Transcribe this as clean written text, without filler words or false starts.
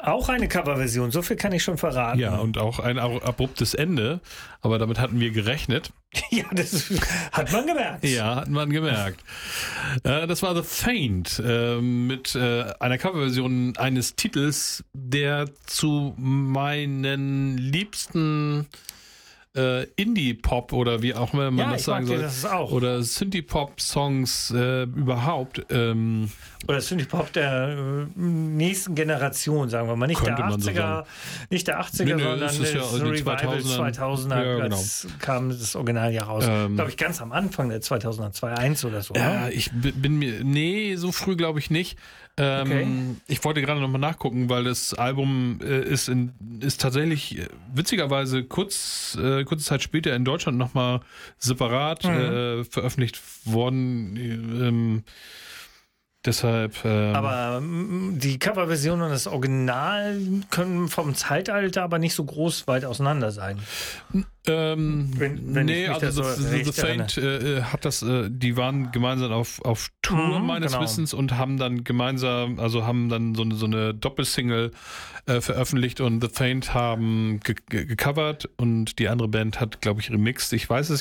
Auch eine Coverversion, so viel kann ich schon verraten. Ja, und auch ein abruptes Ende, aber damit hatten wir gerechnet. Ja, das hat man gemerkt. Ja, hat man gemerkt. Das war The Faint mit einer Coverversion eines Titels, der zu meinen liebsten Indie-Pop oder wie auch immer man das sagen soll. Das auch. Oder Synthie-Pop-Songs überhaupt. Oder Synthie-Pop der nächsten Generation, sagen wir mal. Nicht der 80er, nicht der 80er, sondern das Revival 2000er. Ja, genau. Kam das Original ja raus. Glaube ich, ganz am Anfang der 2002, 1 oder so. Ja, ich bin mir, so früh glaube ich nicht. Okay. Ich wollte gerade nochmal nachgucken, weil das Album ist tatsächlich witzigerweise kurze Zeit später in Deutschland nochmal separat veröffentlicht worden. Deshalb. Aber die Coverversion und das Original können vom Zeitalter aber nicht so groß weit auseinander sein. The Faint hat das, die waren gemeinsam auf Tour meines Wissens und haben dann gemeinsam, haben dann so eine Doppelsingle veröffentlicht und The Faint haben gecovert und die andere Band hat, glaube ich, remixed. Ich weiß es